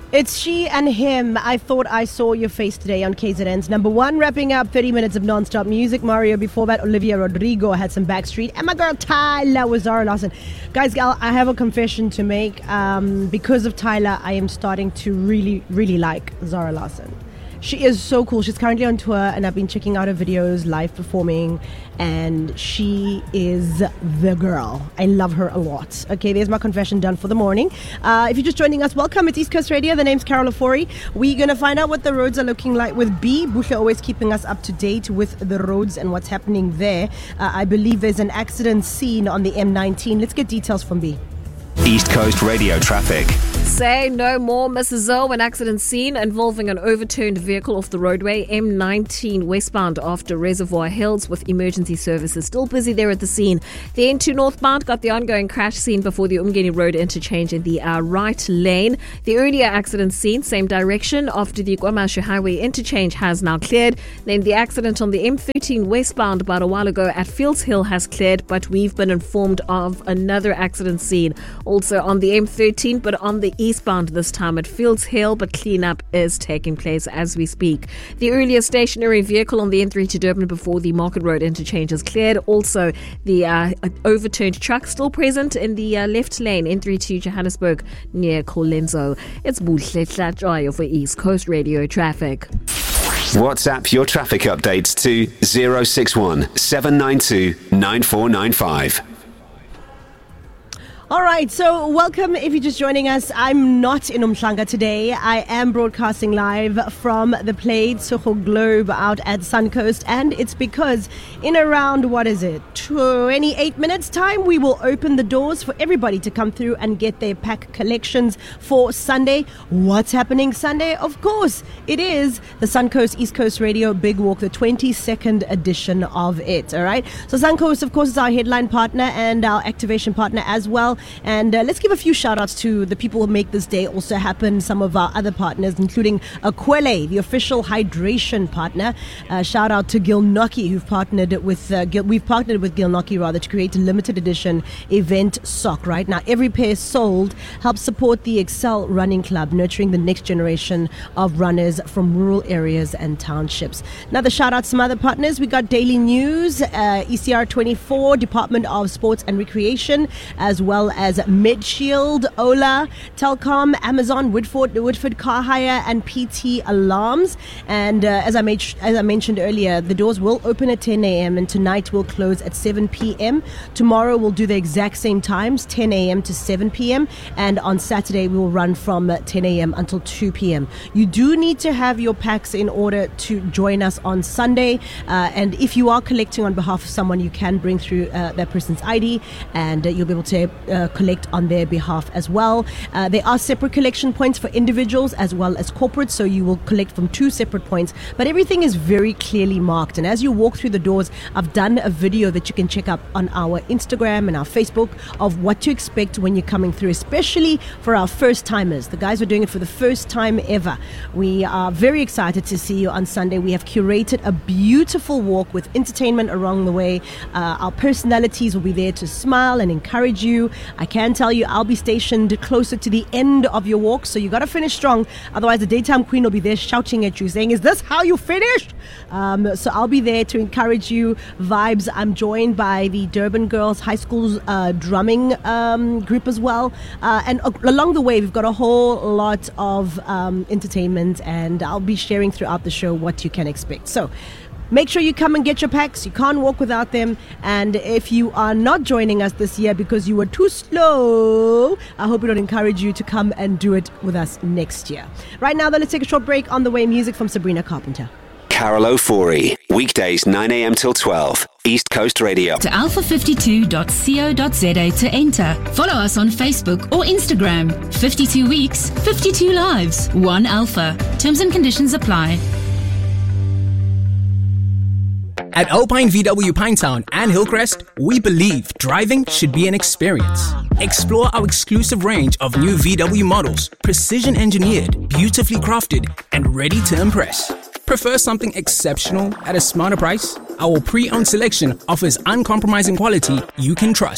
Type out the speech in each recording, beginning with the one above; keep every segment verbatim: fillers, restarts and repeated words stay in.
It's she and him. I thought I saw your face today on K Z N's number one, wrapping up thirty minutes of non-stop music. Mario, before that, Olivia Rodrigo had some Backstreet. And my girl Tyla with Zara Larsson. Guys, I have a confession to make. Um, because of Tyla, I am starting to really, really like Zara Larsson. She is so cool. She's currently on tour, and I've been checking out her videos, live performing, and she is the girl. I love her a lot. Okay, there's my confession done for the morning. Uh, if you're just joining us, welcome. It's East Coast Radio. The name's Carol Ofori. We're going to find out what the roads are looking like with B. Busha always keeping us up to date with the roads and what's happening there. Uh, I believe there's an accident scene on the M nineteen. Let's get details from B. East Coast Radio traffic. Say no more, Missus O. An accident scene involving an overturned vehicle off the roadway, M nineteen westbound after Reservoir Hills, with emergency services still busy there at the scene. The N two northbound got the ongoing crash scene before the Umgeni Road interchange in the uh, right lane. The earlier accident scene, same direction, after the KwaMashu Highway interchange has now cleared. Then the accident on the M thirteen westbound about a while ago at Fields Hill has cleared, but we've been informed of another accident scene also on the M thirteen, but on the eastbound this time at Fields Hill, but cleanup is taking place as we speak. The earlier stationary vehicle on the N three to Durban before the Market Road interchange is cleared. Also, the uh, overturned truck still present in the uh, left lane, N three to Johannesburg near Colenso. It's Buhle Tlatjoyo for East Coast Radio traffic. WhatsApp your traffic updates to zero six one seven nine two nine four nine five. All right, so welcome if you're just joining us. I'm not in Umhlanga today. I am broadcasting live from the Played Soho Globe out at Suncoast, and it's because in around, what is it, twenty-eight minutes time, we will open the doors for everybody to come through and get their pack collections for Sunday. What's happening Sunday? Of course, it is the Suncoast East Coast Radio Big Walk, the twenty-second edition of it, all right? So Suncoast, of course, is our headline partner and our activation partner as well. And uh, let's give a few shout outs to the people who make this day also happen. Some of our other partners, including Aquele, the official hydration partner. Uh, shout out to Gilnockie, who've partnered with uh, Gil- we've partnered with Gilnockie rather to create a limited edition event sock. Right now, every pair sold helps support the Excel Running Club, nurturing the next generation of runners from rural areas and townships. Another shout out to some other partners. We got Daily News, uh, E C R twenty-four, Department of Sports and Recreation, as well as MedShield, Ola, Telcom, Amazon, Woodford, Woodford Car Hire, and P T Alarms. And uh, as I made, as I mentioned earlier, the doors will open at ten a.m. and tonight will close at seven p.m. Tomorrow we'll do the exact same times, ten a.m. to seven p.m. And on Saturday we will run from ten a.m. until two p.m. You do need to have your packs in order to join us on Sunday. Uh, and if you are collecting on behalf of someone, you can bring through uh, that person's I D, and uh, you'll be able to uh, collect on their behalf as well. Uh, there are separate collection points for individuals as well as corporate, so you will collect from two separate points, but everything is very clearly marked. And as you walk through the doors, I've done a video that you can check up on our Instagram and our Facebook of what to expect when you're coming through, especially for our first timers. The guys are doing it for the first time ever. We are very excited to see you on Sunday. We have curated a beautiful walk with entertainment along the way. Uh, our personalities will be there to smile and encourage you. I can tell you I'll be stationed closer to the end of your walk, so you got to finish strong. Otherwise, the daytime queen will be there shouting at you, saying, "Is this how you finished?" Um, so I'll be there to encourage you. Vibes. I'm joined by the Durban Girls High School's uh, drumming um, group as well. Uh, and uh, along the way, we've got a whole lot of um, entertainment, and I'll be sharing throughout the show what you can expect. So make sure you come and get your packs. You can't walk without them. And if you are not joining us this year because you were too slow, I hope it would encourage you to come and do it with us next year. Right now, though, let's take a short break. On the way, music from Sabrina Carpenter. Carol Ofori, weekdays nine a.m. till twelve, East Coast Radio. To alpha fifty-two dot co dot za to enter. Follow us on Facebook or Instagram. fifty-two weeks, fifty-two lives, one Alpha. Terms and conditions apply. At Alpine V W Pinetown and Hillcrest, we believe driving should be an experience. Explore our exclusive range of new V W models, precision engineered, beautifully crafted, and ready to impress. Prefer something exceptional at a smarter price? Our pre-owned selection offers uncompromising quality you can trust.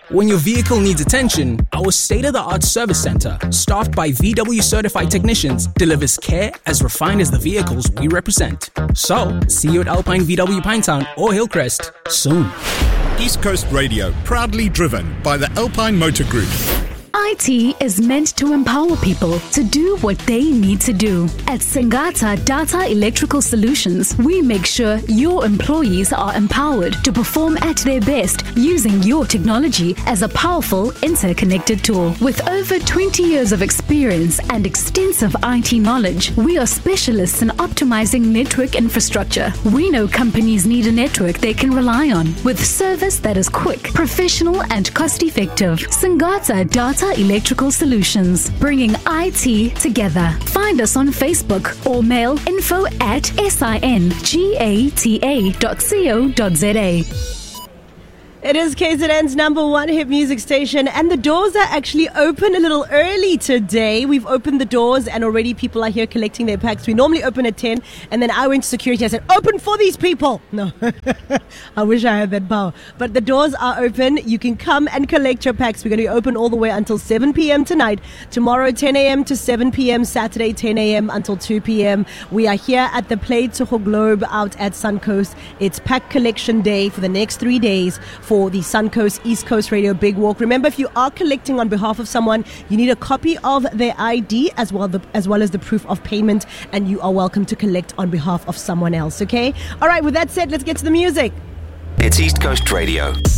When your vehicle needs attention, our state-of-the-art service center, staffed by V W certified technicians, delivers care as refined as the vehicles we represent. So, see you at Alpine V W Pinetown or Hillcrest soon. East Coast Radio, proudly driven by the Alpine Motor Group. I T is meant to empower people to do what they need to do. At Singata Data Electrical Solutions, we make sure your employees are empowered to perform at their best using your technology as a powerful, interconnected tool. With over twenty years of experience and extensive I T knowledge, we are specialists in optimizing network infrastructure. We know companies need a network they can rely on, with service that is quick, professional, and cost-effective. Singata Data Electrical Solutions, bringing I T together. Find us on Facebook or mail info at singata dot co dot za. It is K Z N's number one hit music station, and the doors are actually open a little early today. We've opened the doors and already people are here collecting their packs. We normally open at ten, and then I went to security. I said, open for these people. No, I wish I had that power. But the doors are open. You can come and collect your packs. We're going to be open all the way until seven p.m. tonight. Tomorrow, ten a.m. to seven p.m. Saturday, ten a.m. until two p.m. We are here at the Play Tsogo Globe out at Suncoast. It's pack collection day for the next three days. For the Suncoast East Coast Radio Big Walk. Remember, if you are collecting on behalf of someone, you need a copy of their I D as well, the, as well as the proof of payment, and you are welcome to collect on behalf of someone else, okay? All right, with that said, let's get to the music. It's East Coast Radio.